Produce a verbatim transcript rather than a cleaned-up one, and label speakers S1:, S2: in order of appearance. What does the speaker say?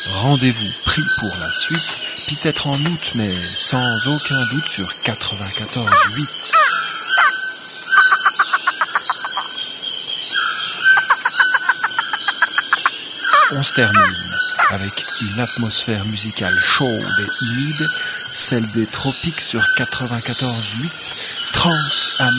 S1: Rendez-vous pris pour la suite, peut-être en août, mais sans aucun doute sur quatre-vingt-quatorze huit. On se termine avec une atmosphère musicale chaude et humide, celle des tropiques sur quatre-vingt-quatorze huit, trans